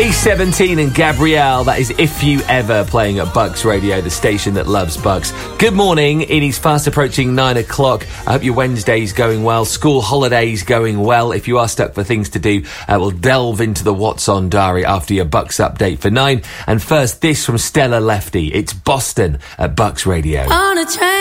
He's 17 and Gabrielle, that is If You Ever, playing at Bucks Radio, the station that loves Bucks. Good morning, it is fast approaching 9 o'clock. I hope your Wednesday's going well, school holidays going well. If you are stuck for things to do, we'll delve into the What's On diary after your Bucks update for 9. And first, this from Stella Lefty. It's Boston at Bucks Radio. On a train.